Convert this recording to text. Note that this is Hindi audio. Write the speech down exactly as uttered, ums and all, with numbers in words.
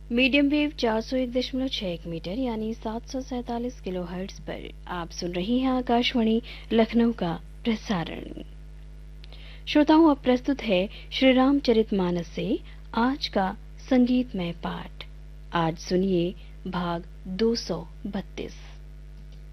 मीडियम वेव चार सौ एक दशमलव छह एक मीटर यानी सात सौ सैतालीस किलो हर्ट्ज पर आप सुन रही हैं आकाशवाणी लखनऊ का प्रसारण। श्रोताओं, अब प्रस्तुत है श्री रामचरितमानस से आज का संगीतमय पाठ। आज सुनिए भाग दो सौ बत्तीस।